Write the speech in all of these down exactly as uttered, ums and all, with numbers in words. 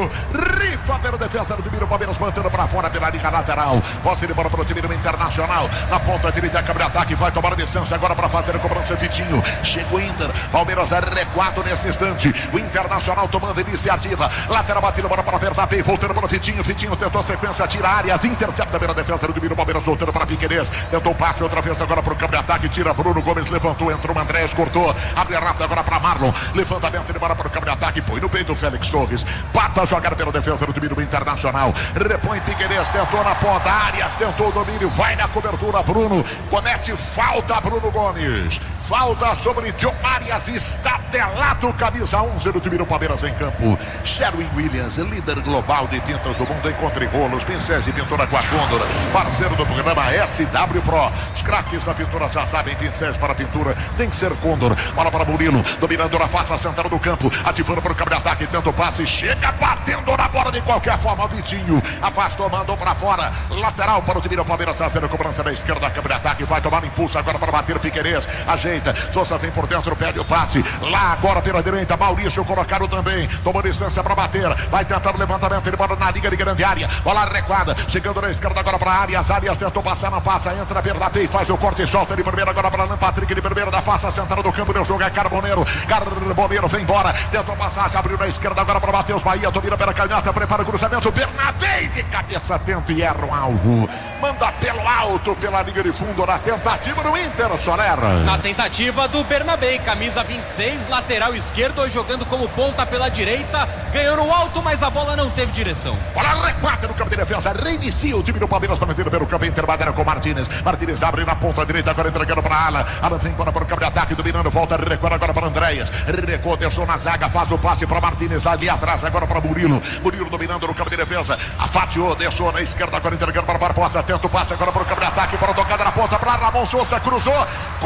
Murilo. Rifa pela defesa do time do Palmeiras, mantendo para fora pela linha lateral. Posse de bola para o time do Internacional. Na ponta direita, câmera de ataque. Vai tomar a distância agora para fazer a cobrança. Vitinho. Chega o Inter. Palmeiras é recuado nesse instante. O Internacional tomando iniciativa. Lateral batendo, bola para apertar bem. Voltando para o Vitinho. Vitinho tentou a sequência, tira áreas. Intercepta pela defesa do time do Palmeiras. Voltando para Piquerez. Tentou o passe outra vez agora para o câmera de ataque. Tira Bruno Gomes. Levantou. Entrou o Andrés. Cortou. Abre rápido agora para Marlon. Levantamento de bola para o câmera de ataque. Põe no peito do Félix Torres. Bata a jogada pela defesa do time do Internacional. Repõe Piquerez. Tentou na ponta. Arias tentou o domínio. Vai na cobertura. Bruno comete falta. Bruno Gomes. Falta sobre John Arias. Está telado. Camisa onze do time do Palmeiras em campo. Sherwin Williams, líder global de tintas do mundo. Encontre rolos, pincéis e pintura com a Condor. Parceiro do programa S W Pro. Os craques da pintura já sabem. Pincéis para pintura tem que ser Condor. Bola para Murilo. Dominando na face central do campo. Ativando para o campo de ataque. Tenta o passe. Chega batendo na bola de qualquer forma. Vitinho afastou, mandou para fora. Lateral para o time do Palmeiras. Fazendo a cobrança da esquerda. Campo de ataque. Vai tomar impulso agora para bater Piquerez. Ajeita. Souza vem por dentro. Pede o passe. Lá agora pela direita. Maurício colocaram também. Tomou distância para bater. Vai tentar o levantamento. Ele bola na liga de grande área. Bola recuada. Chegando na esquerda agora para Arias. Arias tentou passar, não passa. Entra Bernabé e faz o corte e solta de primeira agora para Alan Patrick. De primeira da face central do campo. Deu jogo é Carboneiro. Carboneiro vem embora. Tentou passar. Abriu na esquerda agora para Matheus Bahia. Domina pela canhota. Prepara o cruzamento. Bernabé de cabeça atento e erra o alvo. Manda pelo alto pela linha de fundo na tentativa do Inter, Soler. Na tentativa do Bernabé. Camisa vinte e seis. Lateral esquerdo. Jogando como ponta pela direita. Ganhou no alto, mas a bola não teve direção. Bola recuada no campo de defesa. Reinicia o time do Palmeiras para meter pelo campo. Interbadeira com Martínez. Martínez abre na ponta direita. Agora entregando para Alan. Alan vem para o campo de ataque. Dominando. Volta. Recuada agora para Andréas. Recuou. Deixou na zaga. Faz o passe para Martínez. Ali atrás. Agora para Murilo. Murilo dominando no campo de defesa. Afatiou. Deixou na esquerda. Agora entregando para Barbosa. Tenta o passe agora para o campo de ataque. Para a tocada na ponta. Para Ramon Souza. Cruzou.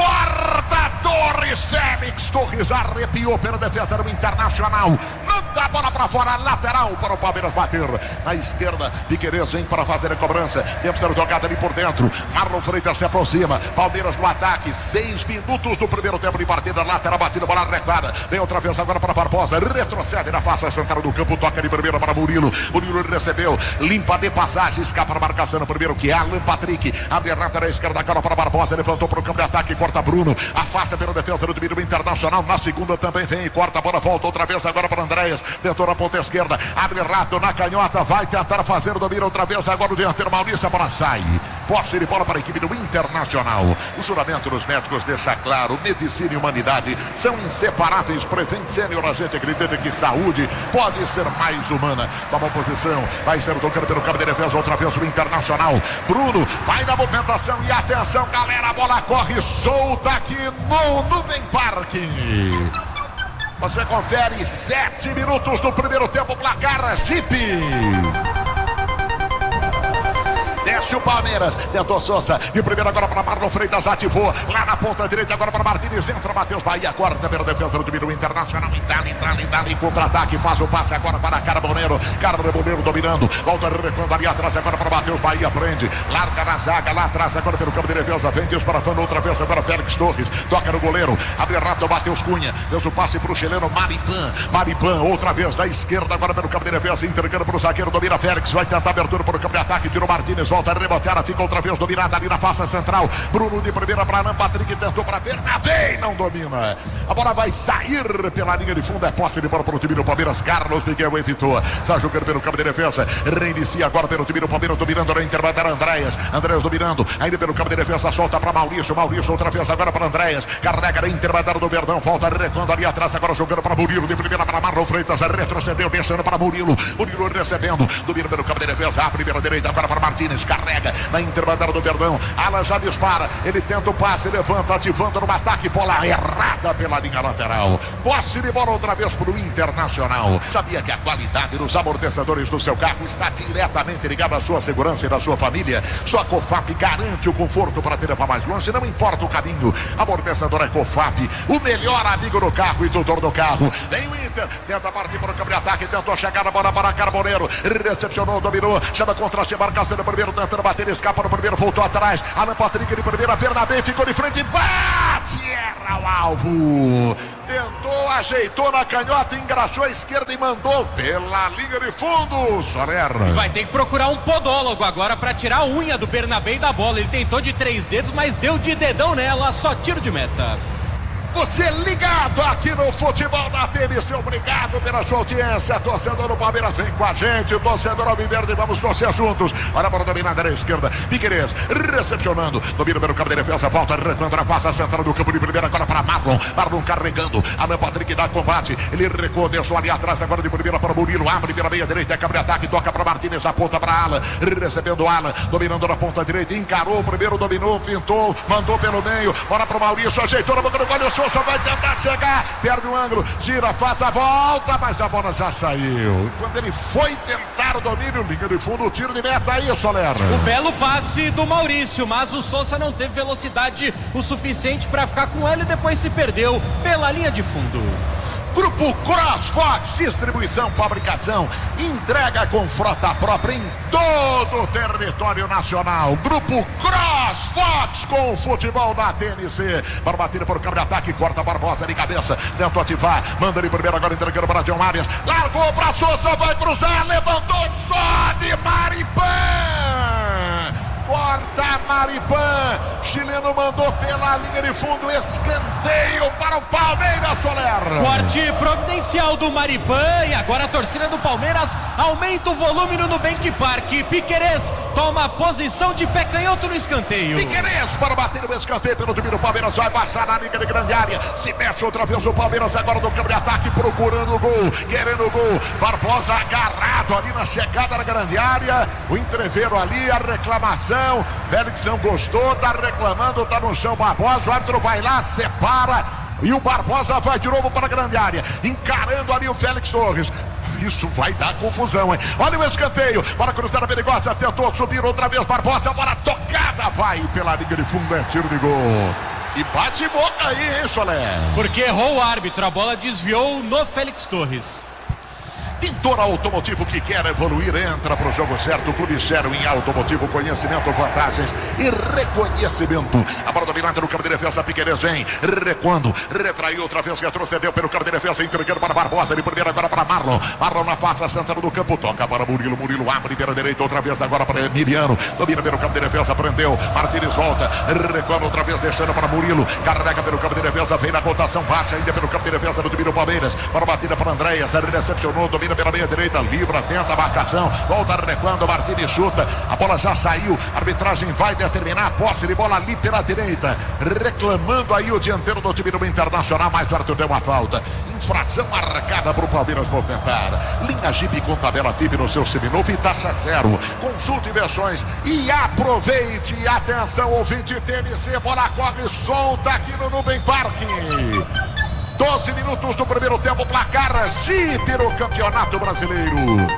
Corta Torres. Félix Torres arrepiou pela defesa do Internacional. Manda a bola para fora. Lateral para o Palmeiras bater. Na esquerda. Piquerez vem para fazer a cobrança. Tem que ser tocada ali por dentro. Marlon Freitas se aproxima. Palmeiras no ataque. Seis minutos do primeiro tempo de partida. Lateral batida. Bola recuada. Vem outra vez agora para Barbosa. Retrocede na face central do campo. Toca de primeira para Murilo. Murilo recebeu. Limpa de passagem. Escapa a marcação no primeiro que é Alan Patrick. Abre a lateral esquerda agora para Barbosa. Levantou para o campo de ataque. Corta Bruno. Afasta pela defesa do time do Internacional. Na segunda também vem. Corta a bola. Volta outra vez agora para Andréas. Tentou na ponta esquerda. Abre rápido na canhota. Vai tentar fazer o domínio outra vez. Agora o dianteiro Maurício. A bola sai. Posse de bola para a equipe do Internacional. O juramento dos médicos deixa claro. Medicina e humanidade são inseparáveis. Prevent Sênior. A gente acredita que saúde pode ser mais humana. Toma posição. Vai ser tocando pelo campo de defesa. Outra vez o Internacional. Bruno vai na movimentação. E atenção, galera. A bola corre solta aqui no Nubem Parque. Você confere sete minutos do primeiro tempo. Placar Jeep. Desce o Palmeiras, tentou Souza, de primeira agora para Marlon Freitas, ativou, lá na ponta direita agora para Martínez, entra Matheus Bahia, corta pela defesa do time do Internacional, Itali, Itali, Itali, contra-ataque, faz o passe agora para Carboneiro, Carboneiro dominando, volta recuando ali atrás agora para Matheus Bahia, prende, larga na zaga, lá atrás agora pelo campo de defesa, vem Deus para Fano, outra vez agora Félix Torres, toca no goleiro, abre rato, Matheus Cunha, fez o passe para o chileno Maripan, Maripan, outra vez da esquerda agora pelo campo de defesa, entregando para o zagueiro, domina Félix, vai tentar abertura para o campo de ataque, tirou Martínez, volta a reboteada, fica outra vez dominada ali na face central. Bruno de primeira para Alan Patrick, tentou para Bernabé, não domina. A bola vai sair pela linha de fundo, é posse de bola para o time do Palmeiras. Carlos Miguel evitou, está jogando pelo campo de defesa, reinicia agora pelo time do Palmeiras, dominando na intervalo, Andréas, Andréas dominando, ainda pelo campo de defesa, solta para Maurício, Maurício outra vez agora para Andréas, carrega na intervalo do Verdão, volta recuando ali atrás, agora jogando para Murilo, de primeira para Marlon Freitas, retrocedeu, deixando para Murilo, Murilo recebendo, domina pelo campo de defesa, a primeira direita agora para Martínez, carrega na intervalo do Verdão, Alan já dispara, ele tenta o passe, levanta, ativando no ataque, bola errada pela linha lateral, posse de bola outra vez para o Internacional. Sabia que a qualidade dos amortecedores do seu carro está diretamente ligada à sua segurança e da sua família? Sua Cofap garante o conforto para te levar mais longe, não importa o caminho. Amortecedor é Cofap, o melhor amigo do carro e tutor do carro. Vem o Inter, tenta partir para o campo de ataque, tentou chegar a bola para Carboneiro, recepcionou, dominou, chama contra a marcação do primeiro, tentando bater, escapa no primeiro, voltou atrás, Alan Patrick de primeira, Bernabé ficou de frente, bate, erra o alvo. tentou, ajeitou na canhota, engraxou a esquerda e mandou pela linha de fundo. Soler. Vai ter que procurar um podólogo agora para tirar a unha do Bernabé da bola. Ele tentou de três dedos, mas deu de dedão nela, só tiro de meta. Você ligado aqui no Futebol da T V C, obrigado pela sua audiência. Torcedor do Palmeiras, vem com a gente. Torcedor Alviverde, vamos torcer juntos. Olha a bola dominada na esquerda. Piquerez recepcionando. Domina pelo campo de defesa. Volta recuando na face central do campo de primeira. Agora para Marlon. Marlon carregando. Alan Patrick dá combate. Ele recuou, deixou ali atrás. Agora de primeira para Murilo. Abre pela meia direita. Câmara de ataque. Toca para Martínez. Da ponta para Alan. Recebendo Alan. Dominando na ponta direita. Encarou o primeiro. Dominou. Fintou. Mandou pelo meio. Bola para o Maurício. Ajeitou na boca do gol. Souza vai tentar chegar, perde o ângulo, gira, faz a volta, mas a bola já saiu. E quando ele foi tentar o domínio, linha de fundo, o tiro de meta aí, Soler. O belo passe do Maurício, mas o Souza não teve velocidade o suficiente para ficar com ele e depois se perdeu pela linha de fundo. Grupo CrossFox, distribuição, fabricação, entrega com frota própria em todo o território nacional. Grupo CrossFox com o futebol da T N C. Para bater por câmera de ataque, corta Barbosa de cabeça, tentou ativar, manda ele primeiro, agora entregando para John Arias. Largou para Souza, vai cruzar, levantou, sobe Maripan. Corta Maripan, chileno mandou pela linha de fundo, escanteio para o Palmeiras, Soler. Corte providencial do Maripan e agora a torcida do Palmeiras aumenta o volume no Nubank Park. Piquerez toma posição de pé canhoto no escanteio. Piquerez para bater no escanteio pelo time do Palmeiras, vai baixar na linha de grande área, se mexe outra vez o Palmeiras agora no campo de ataque, procurando o gol, querendo o gol. Barbosa agarrado ali na chegada da grande área, o entreveiro ali, a reclamação. Félix não gostou, tá reclamando, tá no chão Barbosa, o árbitro vai lá, separa e o Barbosa vai de novo para a grande área, encarando ali o Félix Torres. Isso vai dar confusão, hein? Olha o escanteio, para cruzar a perigosa, tentou subir outra vez Barbosa, para tocada, vai pela linha de fundo, é tiro de gol. E bate boca aí, hein, Soler? Porque errou o árbitro, a bola desviou no Félix Torres. Pintor Automotivo que quer evoluir, entra para o jogo certo. Clube Zero em automotivo, conhecimento, vantagens e reconhecimento. A bola dominante no campo de defesa, Piquerez vem, recuando, retraiu outra vez, retrocedeu pelo campo de defesa, entregando para Barbosa, de primeira agora para Marlon. Marlon na face central do campo, toca para Murilo, Murilo abre pela direita, outra vez agora para Emiliano, domina pelo campo de defesa, prendeu, Martínez volta, recua outra vez, deixando para Murilo, carrega pelo campo de defesa, vem na rotação baixa, ainda pelo campo de defesa do time do Palmeiras, para a batida para Andréas, recepcionou, domina pela meia direita, livra, tenta a marcação, volta recuando, Martínez chuta, a bola já saiu, a arbitragem vai determinar a posse de bola ali pela direita, reclamando aí o dianteiro do time do Internacional, mas o árbitro deu uma falta, infração marcada para o Palmeiras movimentar. Linha Jeep com tabela F I P no seu seminovo e taxa zero, consulte versões e aproveite. Atenção, ouvinte T N C, bola corre solta aqui no Nubank Park. doze minutos do primeiro tempo, placar Jeep no Campeonato Brasileiro.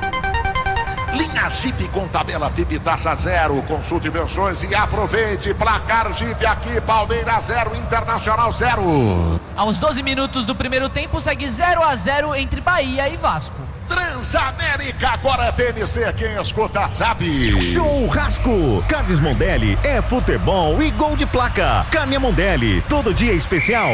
Linha Jeep com tabela F I P taxa zero, consulte versões e aproveite. Placar Jeep aqui, Palmeiras zero, Internacional zero. Aos doze minutos do primeiro tempo, segue zero a zero entre Bahia e Vasco. Transamérica, agora é T N C, quem escuta sabe. Churrasco, Carnes Mondelli, é futebol e gol de placa. Carne Mondelli, todo dia especial.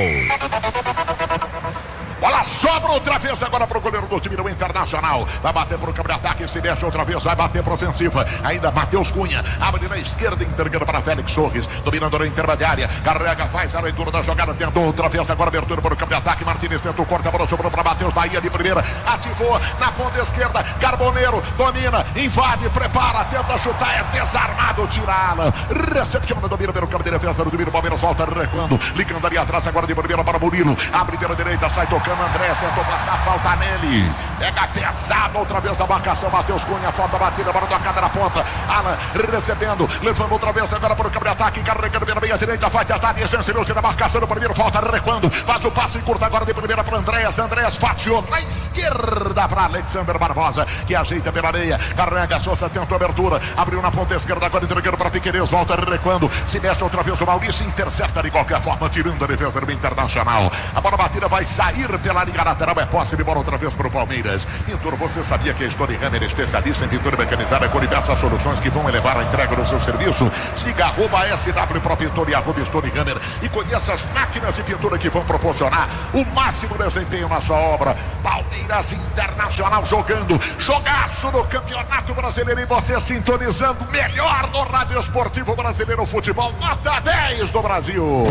Bola sobra outra vez agora para o goleiro do time do Internacional. Vai bater para o campo de ataque, se mexe outra vez, vai bater para ofensiva. Ainda Matheus Cunha, abre na esquerda, entregando para Félix Torres. Dominando na intermediária, carrega, faz a leitura da jogada, tentou outra vez agora abertura para o campo de ataque. Martínez tentou, corta a bola, sobrou para Matheus, Bahia de primeira, ativou na ponta esquerda, Carboneiro, domina, invade, prepara, tenta chutar, é desarmado, tirá-la. Recepciona, domina pelo campo de defesa do time do Palmeiras, volta recuando, ligando ali atrás agora de primeira para Murilo, abre pela direita, sai tocando. Andrés tentou passar, falta nele, pega pesado outra vez da marcação, Matheus Cunha, falta batida, bola tocada na ponta, Alan recebendo, levando outra vez agora para o campo de ataque, carregando pela meia direita, vai tentar a chance da marcação no primeiro, falta recuando, faz o passe curto agora de primeira para Andrés, Andrés fatiou na esquerda para Alexander Barbosa, que ajeita pela meia, carrega, Souza tentou abertura, abriu na ponta esquerda, agora entregando para Piquerez, volta recuando, se mexe outra vez o Maurício, intercepta de qualquer forma, tirando a defesa do Internacional, a bola batida vai sair pela pela linha lateral, é posse de bola outra vez para o Palmeiras. Pintura, você sabia que a Stone Hammer é especialista em pintura mecanizada com diversas soluções que vão elevar a entrega do seu serviço? Siga arroba S W Pro Pintor e arroba Stone Hammer e conheça as máquinas de pintura que vão proporcionar o máximo desempenho na sua obra. Palmeiras Internacional jogando, jogaço no Campeonato Brasileiro e você sintonizando melhor no Rádio Esportivo Brasileiro Futebol, nota dez do Brasil.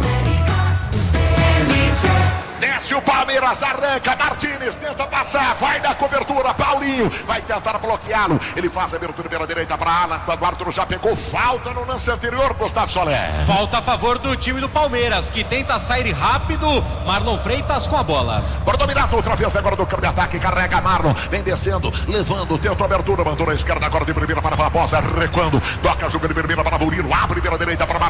Desce o Palmeiras, arranca, Martínez tenta passar, vai na cobertura, Paulinho vai tentar bloqueá-lo, ele faz a abertura pela direita para Alan, quando o árbitro já pegou falta no lance anterior, Gustavo Soler. Falta a favor do time do Palmeiras, que tenta sair rápido, Marlon Freitas com a bola. Por dominado outra vez agora do campo de ataque, carrega Marlon, vem descendo, levando, tenta a abertura, mandou na esquerda agora de primeira para Barbosa, recuando, toca, joga de primeira para Murilo, abre pela direita para Marlon.